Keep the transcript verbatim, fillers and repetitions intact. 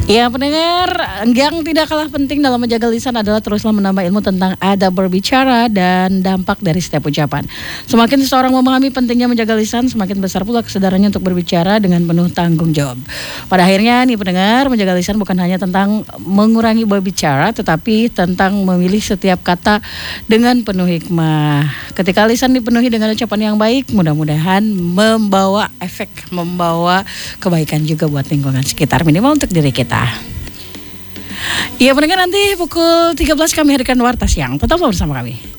Ya pendengar, yang tidak kalah penting dalam menjaga lisan adalah teruslah menambah ilmu tentang adab berbicara dan dampak dari setiap ucapan. Semakin seseorang memahami pentingnya menjaga lisan, semakin besar pula kesadarannya untuk berbicara dengan penuh tanggung jawab. Pada akhirnya nih pendengar, menjaga lisan bukan hanya tentang mengurangi berbicara, tetapi tentang memilih setiap kata dengan penuh hikmah. Ketika lisan dipenuhi dengan ucapan yang baik, mudah-mudahan membawa efek, membawa kebaikan juga buat lingkungan sekitar, minimal untuk diri kita. Iya pendengar, nanti pukul tiga belas kami hadirkan Warta Siang. Tetap bersama kami.